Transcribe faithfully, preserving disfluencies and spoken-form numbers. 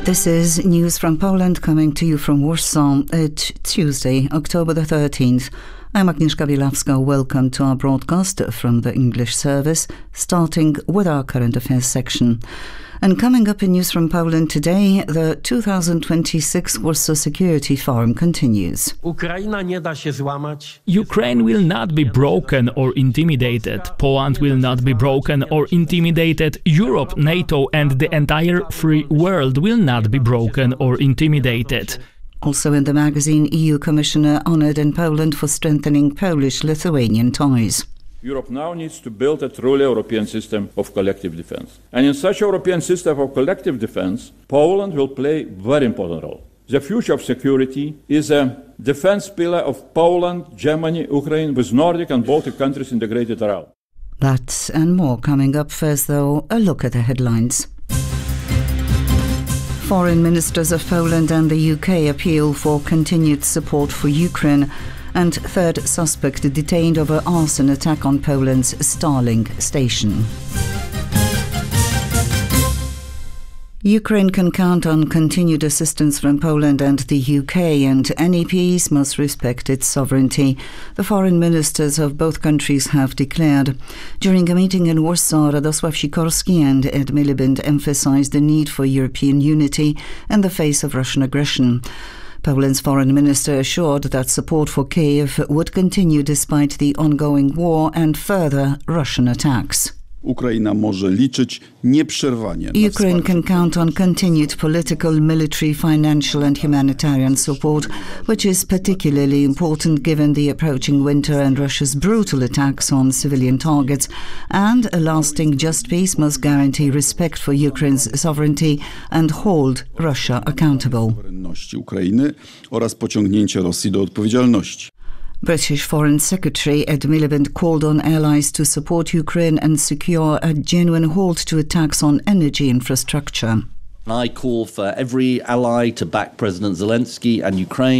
This is News from Poland coming to you from Warsaw at Tuesday, October the thirteenth. I'm Agnieszka Bielawska. Welcome to our broadcast from the English service, starting with our current affairs section. And coming up in News from Poland today, the two thousand twenty-six Warsaw Security Forum continues. Ukraine will not be broken or intimidated. Poland will not be broken or intimidated. Europe, NATO and the entire free world will not be broken or intimidated. Also in the magazine, E U Commissioner honoured in Poland for strengthening Polish-Lithuanian ties. Europe now needs to build a truly European system of collective defense. And in such a European system of collective defense, Poland will play a very important role. The future of security is a defense pillar of Poland, Germany, Ukraine, with Nordic and Baltic countries integrated around. That and more coming up. First, though, a look at the headlines. Foreign ministers of Poland and the U K appeal for continued support for Ukraine. And third suspect detained over arson attack on Poland's Starlink station. Ukraine can count on continued assistance from Poland and the U K, and N E Ps must respect its sovereignty. The foreign ministers of both countries have declared. During a meeting in Warsaw, Radosław Sikorski and Ed Miliband emphasized the need for European unity in the face of Russian aggression. Poland's foreign minister assured that support for Kiev would continue despite the ongoing war and further Russian attacks. Ukraine może liczyć nieprzerwanie. Ukraine can count on continued political, military, financial and humanitarian support, which is particularly important given the approaching winter and Russia's brutal attacks on civilian targets. And a lasting just peace must guarantee respect for Ukraine's sovereignty and hold Russia accountable. Ukrainy oraz pociągnięcie Rosji do odpowiedzialności. British Foreign Secretary Ed Miliband called on allies to support Ukraine and secure a genuine halt to attacks on energy infrastructure. I call for every ally to back President Zelensky and Ukraine.